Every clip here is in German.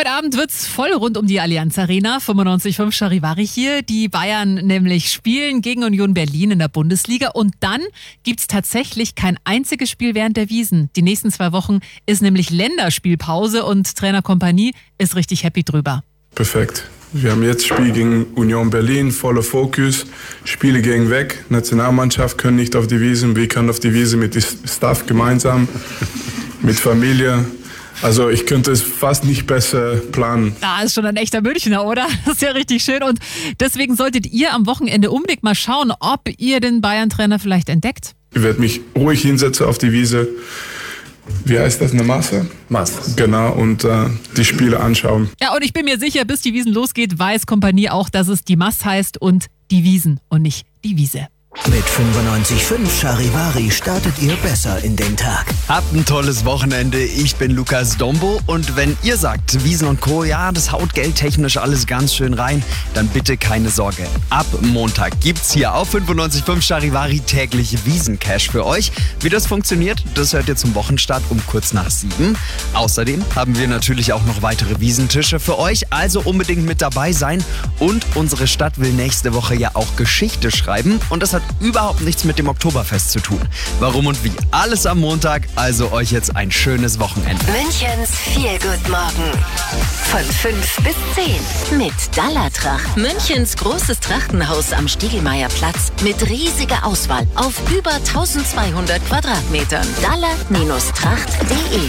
Heute Abend wird's voll rund um die Allianz Arena. 95.5 Charivari hier. Die Bayern nämlich spielen gegen Union Berlin in der Bundesliga. Und dann gibt's tatsächlich kein einziges Spiel während der Wiesn. Die nächsten 2 Wochen ist nämlich Länderspielpause und Trainer Kompanie ist richtig happy drüber. Perfekt. Wir haben jetzt Spiel gegen Union Berlin, voller Fokus. Spiele gehen weg. Nationalmannschaft können nicht auf die Wiesn. Wir können auf die Wiesn mit dem Staff gemeinsam, mit Familie. Also ich könnte es fast nicht besser planen. Da ist schon ein echter Münchner, oder? Das ist ja richtig schön. Und deswegen solltet ihr am Wochenende unbedingt mal schauen, ob ihr den Bayern-Trainer vielleicht entdeckt. Ich werde mich ruhig hinsetzen auf die Wiese. Wie heißt das, eine Masse? Masse. Genau, und die Spiele anschauen. Ja, und ich bin mir sicher, bis die Wiesn losgeht, weiß Kompanie auch, dass es die Mass heißt und die Wiesn und nicht die Wiese. Mit 95.5 Charivari startet ihr besser in den Tag. Habt ein tolles Wochenende. Ich bin Lukas Dombo und wenn ihr sagt, Wiesn und Co., ja, das haut geldtechnisch alles ganz schön rein, dann bitte keine Sorge. Ab Montag gibt's hier auf 95.5 Charivari tägliche Wiesn-Cash für euch. Wie das funktioniert, das hört ihr zum Wochenstart um kurz nach 7. Außerdem haben wir natürlich auch noch weitere Wiesentische für euch, also unbedingt mit dabei sein. Und unsere Stadt will nächste Woche ja auch Geschichte schreiben und das hat überhaupt nichts mit dem Oktoberfest zu tun. Warum und wie? Alles am Montag, also euch jetzt ein schönes Wochenende. Münchens Feel-Good-Morgen. Von 5 bis 10. Mit Dallatrach. Münchens großes Trachtenhaus am Stiegelmeierplatz. Mit riesiger Auswahl auf über 1200 Quadratmetern. Dalla-tracht.de.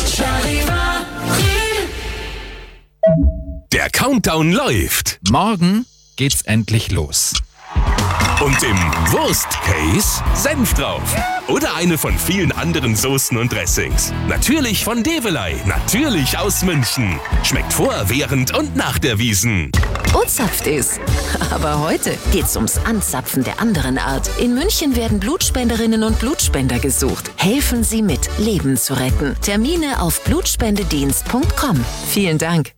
Der Countdown läuft. Morgen geht's endlich los. Und im Worst Case Senf drauf. Oder eine von vielen anderen Soßen und Dressings. Natürlich von Develey, natürlich aus München. Schmeckt vor, während und nach der Wiesn. Uzapft ist. Aber heute geht's ums Anzapfen der anderen Art. In München werden Blutspenderinnen und Blutspender gesucht. Helfen Sie mit, Leben zu retten. Termine auf blutspendedienst.com. Vielen Dank.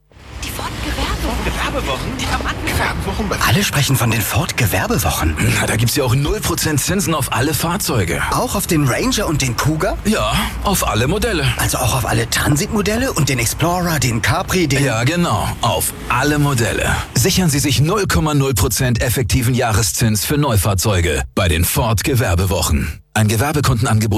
Alle sprechen von den Ford-Gewerbewochen. Na, da gibt's ja auch 0% Zinsen auf alle Fahrzeuge. Auch auf den Ranger und den Kuga? Ja, auf alle Modelle. Also auch auf alle Transit-Modelle und den Explorer, den Capri, den... Ja, genau, auf alle Modelle. Sichern Sie sich 0,0% effektiven Jahreszins für Neufahrzeuge bei den Ford-Gewerbewochen. Ein Gewerbekundenangebot